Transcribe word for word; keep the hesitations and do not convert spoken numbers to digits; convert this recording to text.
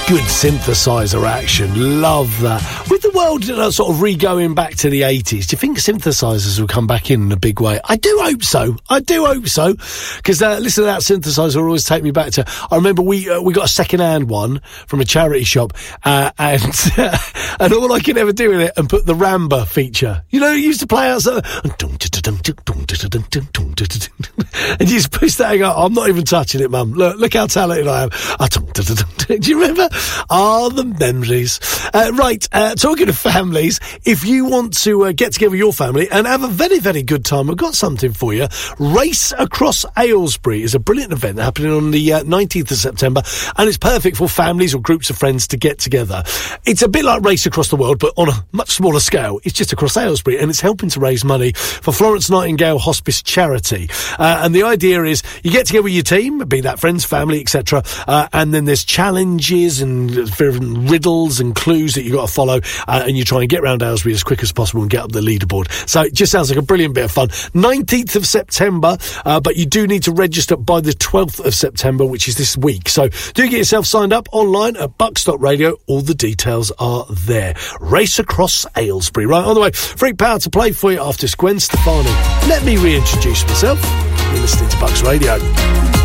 Good synthesizer action. Love that. With the world uh, sort of re-going back to the eighties, do you think synthesizers will come back in in a big way? I do hope so. I do hope so. Because uh, listen to that synthesizer always take me back to... I remember we uh, we got a second-hand one from a charity shop, uh, and uh, and all I could ever do with it and put the Ramba feature. You know, it used to play outside. And you just push that and go, I'm not even touching it, Mum. Look, look how talented I am. Do you remember? Ah, the memories. Uh, right, uh, talking of families, if you want to uh, get together with your family and have a very, very good time, I've got something for you. Race Across Aylesbury is a brilliant event happening on the uh, nineteenth of September, and it's perfect for families or groups of friends to get together. It's a bit like Race Across the World, but on a much smaller scale. It's just across Aylesbury, and it's helping to raise money for Florence Nightingale Hospice Charity. Uh, and the idea is you get together with your team, be that friends, family, et cetera, uh, and then there's challenges and different riddles and clues that you've got to follow, uh, and you try and get around Aylesbury as quick as possible and get up the leaderboard. So it just sounds like a brilliant bit of fun. nineteenth of September, uh, but you do need to register by the twelfth of September, which is this week. So do get yourself signed up online at Buck Stop Radio. All the details are there. Race Across Aylesbury. Right, on the way. Freak Power to play for you after Gwen Stefani. Let me reintroduce myself. You're listening to Bucks Radio.